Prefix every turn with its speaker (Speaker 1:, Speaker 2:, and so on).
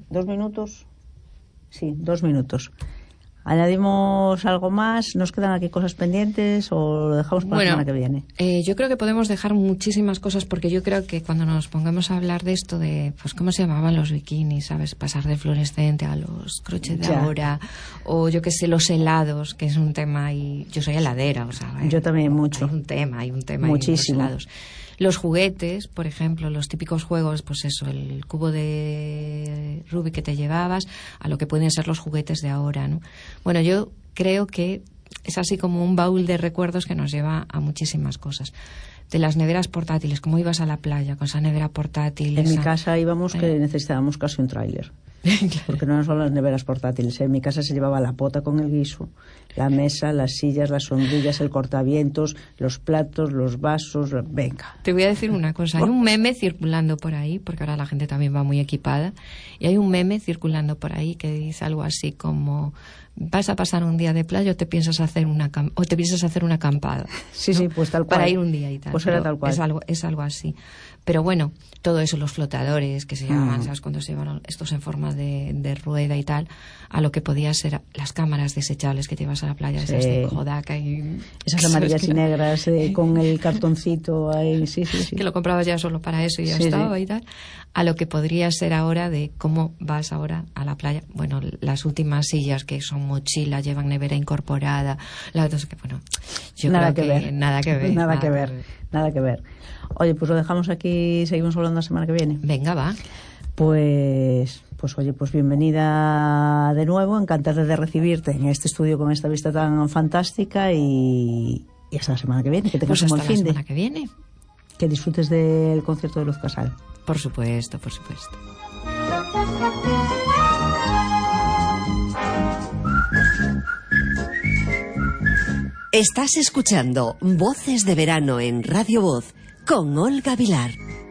Speaker 1: 2 minutos. Sí, 2 minutos. ¿Añadimos algo más? ¿Nos quedan aquí cosas pendientes o lo dejamos para la semana que viene?
Speaker 2: Yo creo que podemos dejar muchísimas cosas, porque yo creo que cuando nos pongamos a hablar de esto de, pues, ¿cómo se llamaban los bikinis? ¿Sabes? Pasar de fluorescente a los crochet de ahora, o yo qué sé, los helados, que es un tema, y yo soy heladera, o sea...
Speaker 1: Yo también mucho.
Speaker 2: Hay un tema
Speaker 1: muchísimo.
Speaker 2: Y los helados. Los juguetes, por ejemplo, los típicos juegos, pues eso, el cubo de Rubik que te llevabas, a lo que pueden ser los juguetes de ahora, ¿no? Bueno, yo creo que es así como un baúl de recuerdos que nos lleva a muchísimas cosas. De las neveras portátiles, como ibas a la playa con esa nevera portátil.
Speaker 1: En mi casa íbamos que necesitábamos casi un tráiler. Porque no son las neveras portátiles. En mi casa se llevaba la pota con el guiso, la mesa, las sillas, las sombrillas, el cortavientos, los platos, los vasos. Venga.
Speaker 2: Te voy a decir una cosa. Hay un meme circulando por ahí, porque ahora la gente también va muy equipada, y hay un meme circulando por ahí que dice algo así como: vas a pasar un día de playa o te piensas hacer una acampada.
Speaker 1: Sí,
Speaker 2: ¿no?
Speaker 1: Sí, pues tal cual.
Speaker 2: Para ir un día y tal.
Speaker 1: Pues era tal cual.
Speaker 2: Es algo así. Pero bueno, todo eso, los flotadores que se llaman, ¿sabes? Cuando se llevan estos en forma de rueda y tal, a lo que podía ser las cámaras desechables que te ibas a la playa, esas de Kodak y...
Speaker 1: Esas amarillas y negras con el cartoncito ahí, sí.
Speaker 2: Que lo comprabas ya solo para eso y ya estaba y tal. A lo que podría ser ahora de cómo vas ahora a la playa. Bueno, las últimas sillas que son mochila, llevan nevera incorporada, bueno, yo
Speaker 1: nada
Speaker 2: creo que nada que ver.
Speaker 1: Oye, pues lo dejamos aquí, seguimos hablando la semana que viene.
Speaker 2: Venga, va.
Speaker 1: Pues oye, pues bienvenida de nuevo, encantada de recibirte en este estudio con esta vista tan fantástica y hasta la semana que viene, que tengas un buen fin de...
Speaker 2: Hasta la semana que viene.
Speaker 1: Que disfrutes del concierto de Luz Casal.
Speaker 2: Por supuesto.
Speaker 3: Estás escuchando Voces de Verano en Radio Voz con Olga Vilar.